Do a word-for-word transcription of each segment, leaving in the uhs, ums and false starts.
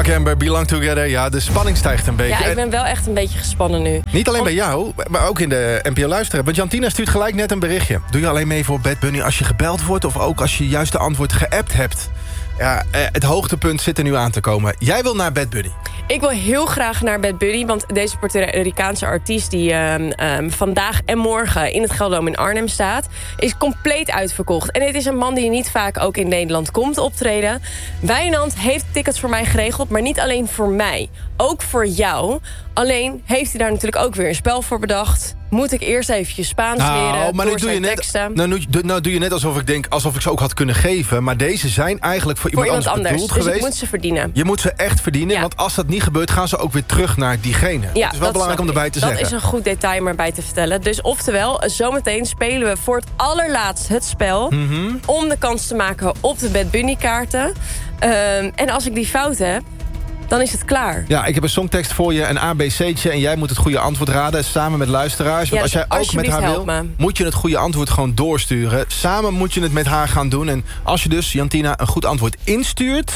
Mark Amber, Belong Together. Ja, de spanning stijgt een beetje. Ja, ik ben wel echt een beetje gespannen nu. Niet alleen Om... bij jou, maar ook in de N P O Luisteren. Want Jantina stuurt gelijk net een berichtje. Doe je alleen mee voor Bad Bunny als je gebeld wordt... of ook als je juist de antwoord geappt hebt? Ja, het hoogtepunt zit er nu aan te komen. Jij wil naar Bad Bunny. Ik wil heel graag naar Bad Bunny, want deze Puerto Ricaanse artiest... die um, um, vandaag en morgen in het Gelderdoom in Arnhem staat... is compleet uitverkocht. En het is een man die niet vaak ook in Nederland komt optreden. Wijnand heeft tickets voor mij geregeld, maar niet alleen voor mij. Ook voor jou. Alleen heeft hij daar natuurlijk ook weer een spel voor bedacht. Moet ik eerst eventjes Spaans nou, leren maar door nu doe je zijn net, teksten. Nou, nu, nou doe je net alsof ik denk, alsof ik ze ook had kunnen geven. Maar deze zijn eigenlijk voor, voor iemand, iemand anders. bedoeld Dus geweest. ik moet ze verdienen. Je moet ze echt verdienen, Ja. want als dat niet gebeurt... gaan ze ook weer terug naar diegene. Ja, het is wel belangrijk om erbij te dat zeggen. Dat is een goed detail om erbij te vertellen. Dus oftewel, zometeen spelen we voor het allerlaatst het spel... Mm-hmm. om de kans te maken op de Bad Bunny kaarten. Um, en als ik die fout heb... dan is het klaar. Ja, ik heb een songtekst voor je, een A B C'tje... en jij moet het goede antwoord raden, samen met luisteraars. Want Ja, als jij ook met haar wil, me. moet je het goede antwoord gewoon doorsturen. Samen moet je het met haar gaan doen. En als je dus, Jantina, een goed antwoord instuurt...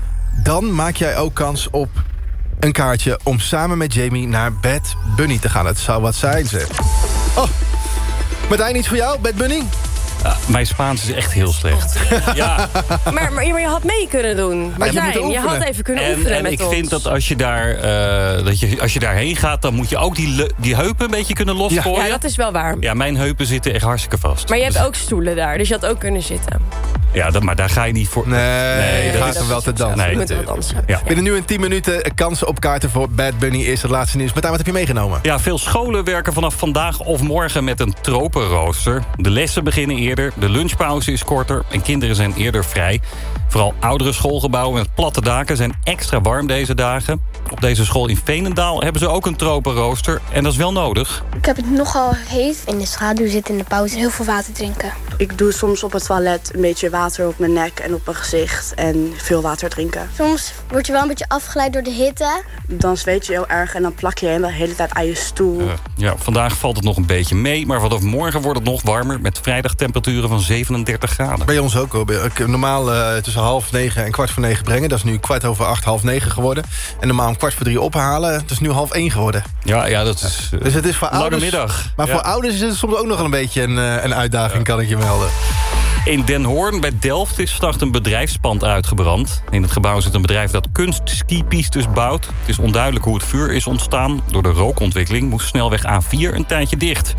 dan maak jij ook kans op een kaartje... om samen met Jamie naar Bad Bunny te gaan. Het zou wat zijn, zeg. Oh, Martijn, iets voor jou, Bad Bunny? Ja, mijn Spaans is echt heel slecht. Ja. Maar, maar, maar je had mee kunnen doen. Maar je Martijn, moet je, oefenen. had even kunnen En, oefenen en met ik ons. vind dat als je, daar, uh, dat je als je daarheen gaat... dan moet je ook die, le- die heupen een beetje kunnen losgooien. Ja, dat is wel waar. Ja, mijn heupen zitten echt hartstikke vast. Maar je hebt Dus- ook stoelen daar, dus je had ook kunnen zitten. Ja, dat, maar daar ga je niet voor... Nee, Nee, je dat gaat is- hem wel te dansen. Nee, Je moet dat- wel dansen. ja. Binnen nu in tien minuten kansen op kaarten voor Bad Bunny is het laatste nieuws. Martijn, wat heb je meegenomen? Ja, veel scholen werken vanaf vandaag of morgen met een tropenrooster. De lessen beginnen eerder, de lunchpauze is korter... en kinderen zijn eerder vrij. Vooral oudere schoolgebouwen met platte daken zijn extra warm deze dagen. Op deze school in Veenendaal hebben ze ook een tropenrooster. En dat is wel nodig. Ik heb het nogal heet. In de schaduw zitten in de pauze. Heel veel water drinken. Ik doe soms op het toilet een beetje water op mijn nek en op mijn gezicht. En veel water drinken. Soms word je wel een beetje afgeleid door de hitte. Dan zweet je heel erg en dan plak je de hele tijd aan je stoel. Uh, ja, vandaag valt het nog een beetje mee. Maar vanaf morgen wordt het nog warmer. Met vrijdag temperaturen van zevenendertig graden. Bij ons ook hoor. Ik, normaal uh, tussen half negen en kwart voor negen brengen. Dat is nu kwart over acht, half negen geworden. En normaal om kwart voor drie ophalen. Het is nu half één geworden. Ja, ja dat is uh, dus het is voor lange ouders, middag. Maar ja. voor ouders is het soms ook nog een beetje een, uh, een uitdaging, ja. Kan ik je melden. In Den Hoorn bij Delft is vannacht een bedrijfspand uitgebrand. In het gebouw zit een bedrijf dat kunstskipistes bouwt. Het is onduidelijk hoe het vuur is ontstaan. Door de rookontwikkeling moest snelweg A vier een tijdje dicht.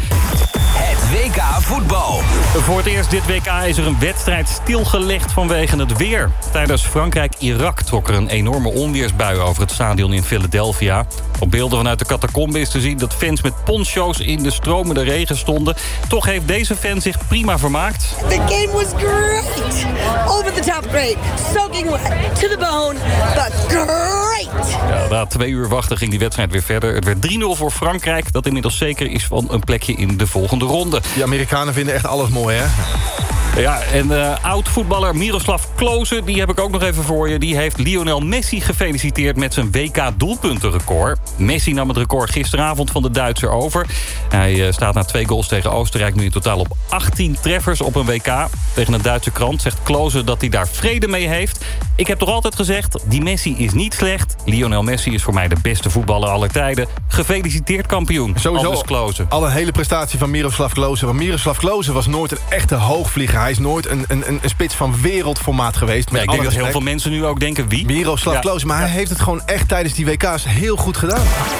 Het W K voetbal. Voor het eerst dit W K is er een wedstrijd stilgelegd vanwege het weer. Tijdens Frankrijk-Irak trok er een enorme onweersbui over het stadion in Philadelphia. Op beelden vanuit de catacombe is te zien dat fans met poncho's in de stromende regen stonden. Toch heeft deze fan zich prima vermaakt. The game was great. Over the top great. Soaking wet to the bone, but great. Ja, na twee uur wachten ging die wedstrijd weer verder. Het werd drie nul voor Frankrijk, dat inmiddels zeker is van een plekje in de volgende ronde. Die Amerikanen vinden echt alles mooi, hè? Ja, en uh, oud-voetballer Miroslav Klose, die heb ik ook nog even voor je. Die heeft Lionel Messi gefeliciteerd met zijn W K-doelpuntenrecord. Messi nam het record gisteravond van de Duitser over. Hij uh, staat na twee goals tegen Oostenrijk nu in totaal op achttien treffers op een W K. Tegen een Duitse krant zegt Klose dat hij daar vrede mee heeft. Ik heb toch altijd gezegd, die Messi is niet slecht. Lionel Messi is voor mij de beste voetballer aller tijden. Gefeliciteerd kampioen, sowieso Anders Klose. Al een hele prestatie van Miroslav Klose. Want Miroslav Klose was nooit een echte hoogvlieger. Hij is nooit een, een, een spits van wereldformaat geweest. Ja, ik denk dat heel veel mensen nu ook denken wie. Miroslav ja. Klose, maar ja. hij heeft het gewoon echt tijdens die W K's heel goed gedaan.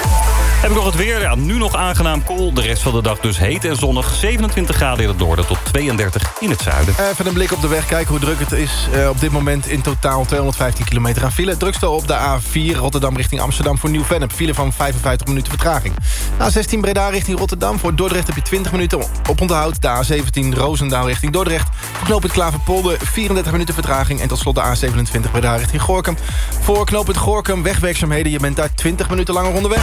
Heb ik nog het weer. Ja, nu nog aangenaam koel. De rest van de dag dus heet en zonnig. zevenentwintig graden in het noorden tot tweeëndertig in het zuiden. Even een blik op de weg. Kijken hoe druk het is. Uh, op dit moment in totaal tweehonderdvijftien kilometer aan file. Drukste op de A vier Rotterdam richting Amsterdam voor Nieuw-Vennep. File van vijfenvijftig minuten vertraging. A zestien Breda richting Rotterdam. Voor Dordrecht heb je twintig minuten op onthoud. De A zeventien Roosendaal richting Dordrecht. Voor knooppunt Klaverpolder vierendertig minuten vertraging. En tot slot de A zevenentwintig Breda richting Gorinchem. Voor knooppunt Gorinchem wegwerkzaamheden. Je bent daar twintig minuten langer onderweg.